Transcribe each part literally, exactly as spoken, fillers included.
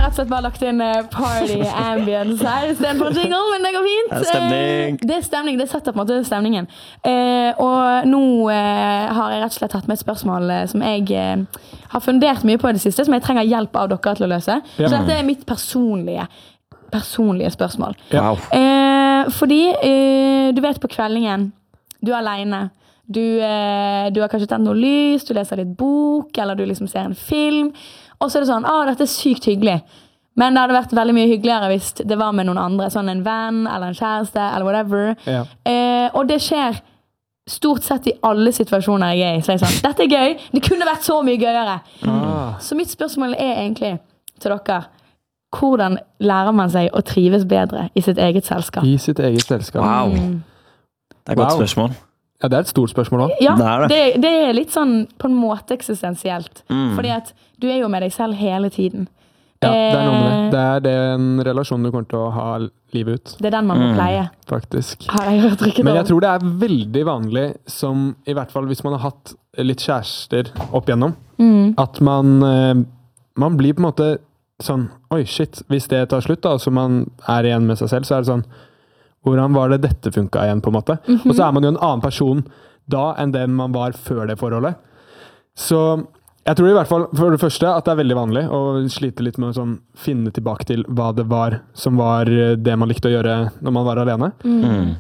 rett og slett bare lagt inn party ambience her, i stedet for jingle, men det går fint. Det er stemning. Det er stemning, det setter på en måte stemningen. Og nå har jeg rett og slett tatt med et spørsmål som jeg har fundert mye på i det siste, som jeg trenger hjelp av dere til å løse. Så dette er mitt personlige, personlige spørsmål. Wow. Fordi, du vet på kveldingen, du er alene. Du, eh, du har kanskje tent noe lys, du leser litt bok, eller du liksom ser en film, og så er det sånn, ah, dette er sykt hyggelig. Men det hadde vært veldig mye hyggeligere hvis det var med noen andre, sånn en venn, eller en kjæreste, eller whatever. Ja. Eh, og det skjer stort sett i alle situasjoner jeg er i, så jeg er sånn, dette er gøy, det kunne vært så mye gøyere. Ah. Så mitt spørsmål er egentlig til dere, hvordan lærer man seg å trives bedre i sitt eget selskap? I sitt eget selskap. Wow. Mm. Det er et godt wow. spørsmål. Ja, det er et stort spørsmål også. Ja, det er, det. Det, det er litt sånn på en måte eksistensielt. Mm. Fordi at du er jo med deg selv hele tiden. Ja, det er noe med det. Det er den relasjonen du kommer til å ha livet ut. Det er den man må pleie. Mm. Faktisk. Har jeg hørt rykket om. Men jeg tror det er veldig vanlig, som i hvert fall hvis man har hatt litt kjærester opp igjennom, mm. at man, man blir på en måte sånn, oi shit, hvis det tar slutt da, så man er igjen med seg selv, så er det sånn, hvordan var det dette funket igjen på en måte? Mm-hmm. Og så er man jo en annen person da enn den man var før det forholdet. Så jeg tror i hvert fall for det første at det er veldig vanlig å slite litt med å sånn, finne tilbake til hva det var som var det man likte å gjøre når man var alene. Mm.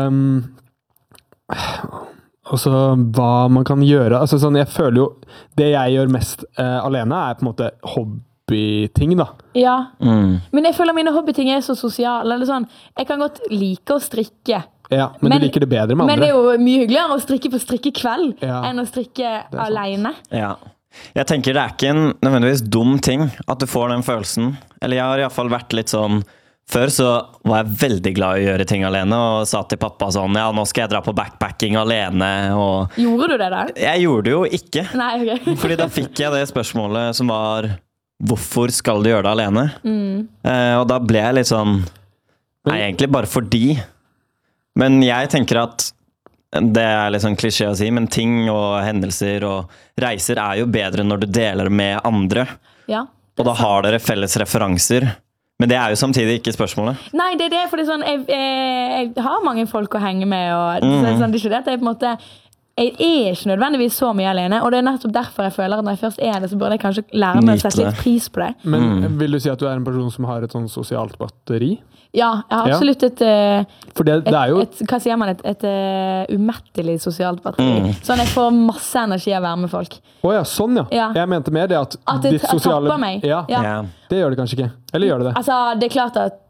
Um, og så hva man kan gjøre. Altså, sånn, jeg føler jo det jeg gjør mest uh, alene er på en måte hobby ting da. Ja, mm. men jeg føler mine hobbyting er så sosiale, eller sånn, jeg kan godt like å strikke. Ja, men, men du liker det bedre med andre. Men det er jo mye hyggeligere å strikke på strikkekveld ja. enn å strikke alene. Ja. Jeg tenker det er ikke en nødvendigvis dum ting at du får den følelsen. Eller jeg har i hvert fall vært litt sånn, før så var jeg veldig glad i å gjøre ting alene, og sa til pappa sånn, ja, nå skal jeg dra på backpacking alene. Og gjorde du det der? Jeg gjorde det jo ikke. Nei, ok. Fordi da fikk jeg det spørsmålet som var, hvorfor skal du gjøre det alene? Mm. Eh, og da ble jeg litt sånn, nei, egentlig bare fordi. Men jeg tenker at det er litt sånn klisjé å si, men ting og hendelser og reiser er jo bedre når du deler med andre. Ja, og da har dere felles referanser. Men det er jo samtidig ikke spørsmålet. Nei, det er det, for det er sånn, jeg, jeg, jeg har mange folk å henge med, og mm. det er sånn, det er ikke det, det er på en måte, jeg er ikke nødvendigvis så mye alene, og det er nettopp derfor jeg føler at når jeg først er det, så burde jeg kanskje lære meg å sette litt pris på det. Men mm. vil du si at du er en person som har et sånn sosialt batteri? Ja, jeg har absolutt et, For det, det er jo... et, et hva sier man, et, et, et umettelig sosialt batteri. Mm. Sånn jeg får masse energi av å være med folk. Åja, sånn ja. ja. Jeg mente mer det at, at det ditt sosiale... tapper meg. Ja. Ja. Det gjør det kanskje ikke. Eller gjør det det? Altså, det er klart at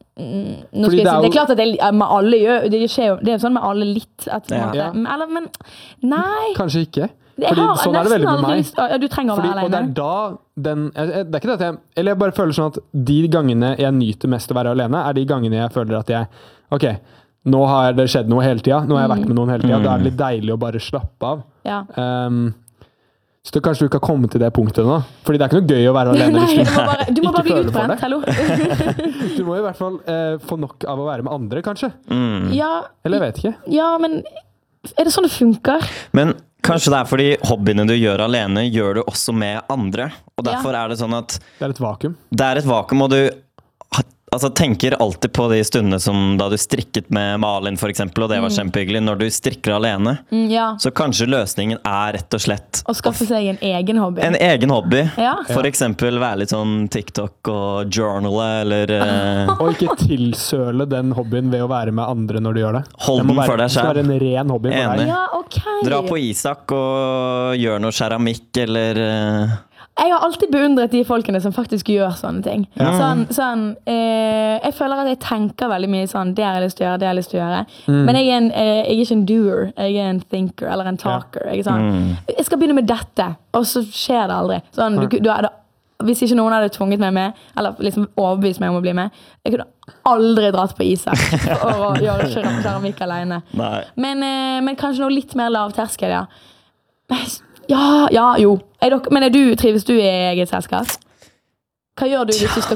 Nå skal jeg si, det er, det er klart at det, med alle gjør, det skjer jo, det er jo sånn med alle litt at, ja. Ja. Eller, men nei kanskje ikke jeg fordi har, sånn er det veldig med meg lyst, du trenger å fordi, være alene og det er da den, det er ikke det at jeg eller jeg bare føler sånn at de gangene jeg nyter mest å være alene er de gangene jeg føler at jeg ok, nå har det skjedd noe hele tiden nå har jeg vært med noen hele tiden, mm. da er det litt deilig å bare slappe av ja. um, Så da kanskje du ikke har kommet til det punktet nå. Fordi det er ikke noe gøy å være alene. Nei, du må bare, du må bare bli utbrent, hallo. Du må i hvert fall eh, få nok av å være med andre, kanskje. Mm. Ja. Eller jeg vet ikke. Ja, men er det sånn det funker? Men kanskje det er fordi hobbyene du gjør alene, gjør du også med andre. Og derfor ja. er det sånn at... Det er et vakuum. Det er et vakuum, og du... Altså, tenker alltid på de stundene som da du strikket med Malin for eksempel, og det var mm. kjempehyggelig, når du strikker alene. Mm, ja. Så kanskje løsningen er rett og slett å skaffe seg en egen hobby. En egen hobby. Ja. For eksempel være litt sånn TikTok og journale, eller... Uh... og ikke tilsøle den hobbyen ved å være med andre når du gjør det. Hold den for deg selv. Det skal være en ren hobby for deg. Ja, okay. Dra på Isak og gjør noe keramikk, eller... Uh... Jeg har alltid beundret de folkene som faktisk gjør sånne ting. Ja. Sånn, sånn, eh, jeg føler at jeg tenker veldig mye sånn, det har jeg lyst til å gjøre, det har jeg lyst til å gjøre. Mm. Men jeg er, en, eh, jeg er ikke en doer, jeg er en thinker, eller en talker. Jeg, er sånn, mm. jeg skal begynne med dette, og så skjer det aldri. Sånn, du, du hadde, hvis ikke noen hadde tvunget meg med, eller liksom overbevist meg om å bli med, jeg kunne aldri dratt på Isak for å gjøre keramikk alene. Men, eh, men kanskje noe litt mer lavterskel, ja. Ja, ja, jo. Er dere, men er du, trives du i eget selskap? Hva gjør du hvis du skal